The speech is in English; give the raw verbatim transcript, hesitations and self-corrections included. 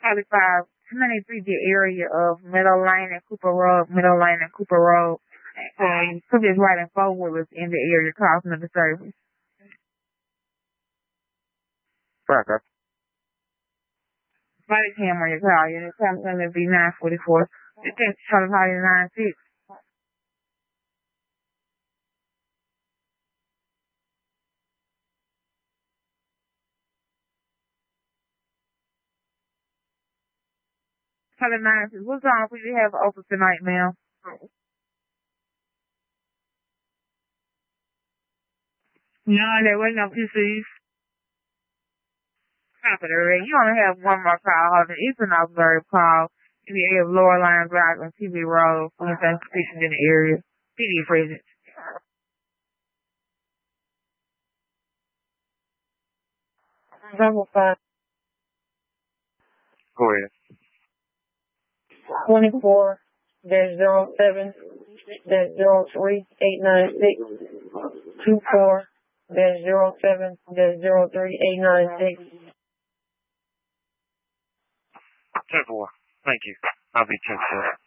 forty-five, twenty-three, the area of Meadow Lane and Cooper Road, Meadow Lane and Cooper Road. Um, somebody's riding four wheelers in the area causing a disturbance. Tracker. Body cam on your car. Your time is going to be nine forty-four. You think Charlie Party nine six. Charlie nine six. What time will you have open tonight, ma'am? No, there wasn't no P Cs. Copy the ring. You only have one more call. Hold on. It's an observed call in the area of Lower Line Drive on T V Road. Police institutions in the area. P D present. Double five. Go ahead. Twenty-four dash zero seven dash zero three eight nine six. Two four dash zero seven dash zero three eight nine six. ten four. Thank you. I'll be ten four.